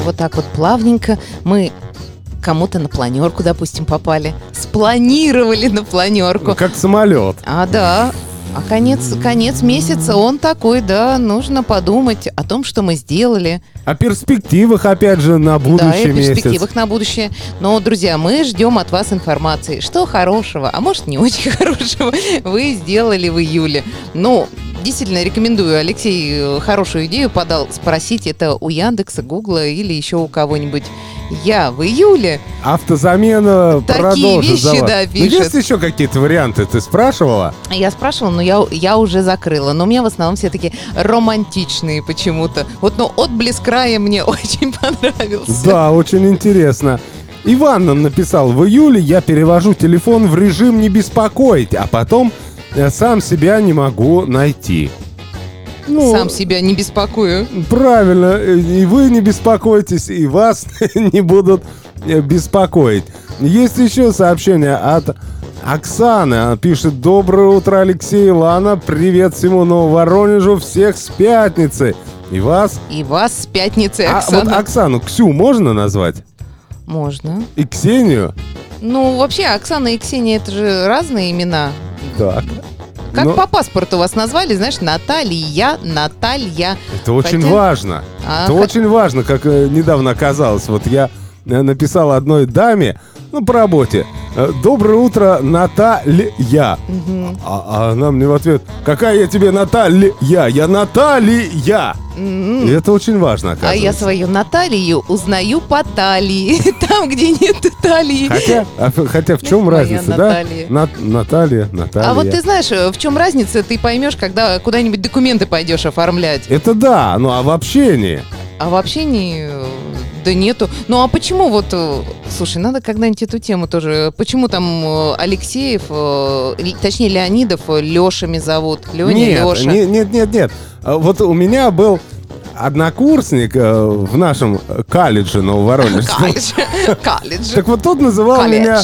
вот так вот плавненько мы кому-то на планерку, допустим, попали. Спланировали на планерку. Как самолет. Да. А конец месяца, он такой, да, нужно подумать о том, что мы сделали. О перспективах, опять же, на будущий Да, и о месяц. перспективах на будущее. Но, друзья, мы ждем от вас информации, что хорошего, а может, не очень хорошего, вы сделали в июле. Ну, действительно, рекомендую. Алексей хорошую идею подал. Спросить это у Яндекса, Гугла или еще у кого-нибудь. Я в июле. Автозамена Такие продолжит вещи, за вас. да, Ну, пишет. есть еще какие-то варианты? Ты спрашивала? Я спрашивала, но я уже закрыла. Но у меня в основном все такие романтичные почему-то. Вот, ну, отблеск рая мне очень понравился. Да, очень интересно. Иван нам написал: в июле я перевожу телефон в режим «не беспокоить», а потом сам себя не могу найти. Ну, Сам себя не беспокою. правильно, и вы не беспокойтесь, и вас не будут беспокоить. Есть еще сообщение от Оксаны. Она пишет: доброе утро, Алексей и Лана. Привет всему Нововоронежу. Всех с пятницы. И вас... И вас с пятницы, А Оксана. вот Оксану Ксю можно назвать? Можно. И Ксению? Ну, вообще, Оксана и Ксения — это же разные имена. Так. Как Ну, по паспорту вас назвали, знаешь, Наталья. это очень Хотя- важно. А, Это очень важно, как недавно оказалось. Вот я написал одной даме, ну, по работе: доброе утро, Наталья. Мгм. А она мне в ответ: какая я тебе Наталья? Я Наталья. И это очень важно, А оказывается. я свою Наталью узнаю по талии. Там, где нет талии. Хотя в чем Моя разница, Наталья. да? Наталья. А вот ты знаешь, в чем разница, ты поймешь, когда куда-нибудь документы пойдешь оформлять. Это да, ну а в общении? А в общении, да нету. Ну а почему вот, слушай, надо когда-нибудь эту тему тоже, почему там Алексеев, точнее Леонидов, Лешами зовут, Леня, Леша? Нет. Вот у меня был однокурсник в нашем колледже Нововоронежском. Колледж. Так вот тот называл меня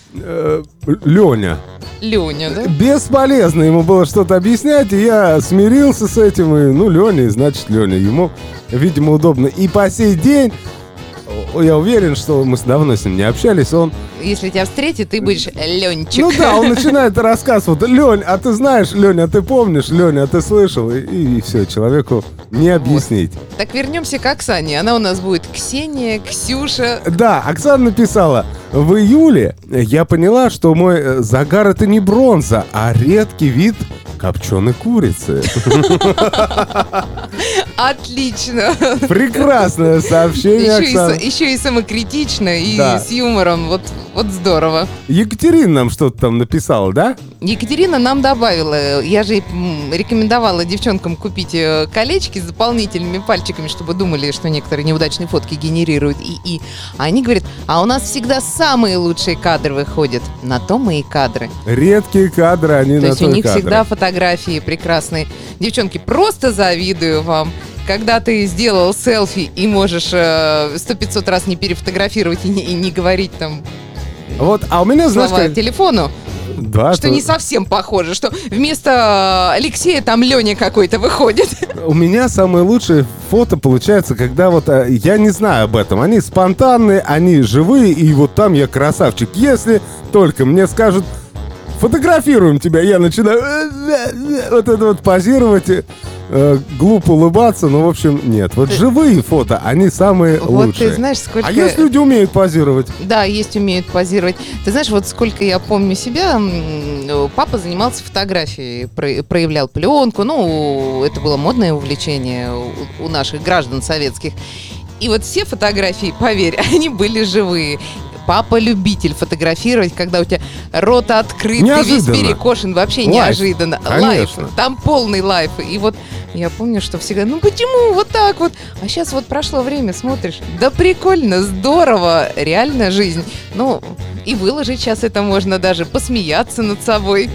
Леня. Леня, да? Бесполезно ему было что-то объяснять, и я смирился с этим, и, ну, Леня, значит, Леня. Ему, видимо, удобно. И по сей день, я уверен, что мы давно с ним не общались, он... Если тебя встретит, ты будешь Ленчик. Ну да, он начинает рассказ, вот: Лень, а ты знаешь, Лень, а ты помнишь, Лень, а ты слышал? И все, человеку не объяснить. Так вернемся к Оксане. Она у нас будет Ксения, Ксюша. Да, Оксана написала: в июле я поняла, что мой загар — это не бронза, а редкий вид копченой курицы. Отлично. Прекрасное сообщение, Оксана. Еще и самокритично, и Да. с юмором. Вот здорово. Екатерина нам что-то там написала, да? Екатерина нам добавила, я же рекомендовала девчонкам купить колечки с дополнительными пальчиками, чтобы думали, что некоторые неудачные фотки генерируют ИИ. А они говорят: а у нас всегда самые лучшие кадры выходят. На то мы и кадры. Редкие кадры, они То на есть у то и них кадры. всегда фотографии прекрасные. Девчонки, просто завидую вам. Когда ты сделал селфи и можешь 100-500 раз не перефотографировать и не говорить там Вот, а у меня, знаешь, слова как... телефону, Да, что то- не совсем похоже, что вместо Алексея там Леня какой-то выходит. У меня самые лучшие фото получается, когда вот я не знаю об этом. Они спонтанные, они живые, и вот там я красавчик. Если только мне скажут: фотографируем тебя, я начинаю вот это вот позировать, глупо улыбаться, но в общем нет. Вот живые фото, они самые Вот лучшие. ты знаешь, сколько... А есть люди умеют позировать? Да, есть, умеют позировать. Ты знаешь, вот сколько я помню себя, папа занимался фотографией, проявлял пленку, ну, это было модное увлечение у наших граждан советских. И вот все фотографии, поверь, они были живые. Папа любитель фотографировать, когда у тебя рот открыт, ты весь Неожиданно. перекошен, вообще Лайф, неожиданно. Лайф, конечно. там полный лайф. И вот я помню, что всегда, ну почему вот так вот? А сейчас вот прошло время, смотришь, да прикольно, здорово, реальная жизнь. Ну, и выложить сейчас это можно даже, посмеяться над собой.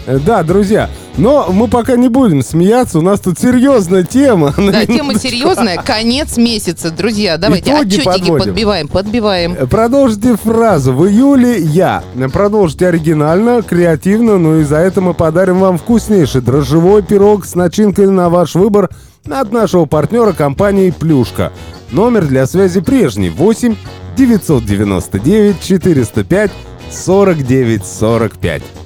Да, друзья, но мы пока не будем смеяться, у нас тут серьезная тема. Да, тема серьезная, конец месяца, друзья, давайте Итоги отчетики подбиваем. Продолжите фразу. В июле я. Продолжите оригинально, креативно, ну и за это мы подарим вам вкуснейший дрожжевой пирог с начинкой на ваш выбор от нашего партнера компании «Плюшка». Номер для связи прежний: 8 999 405 49 45.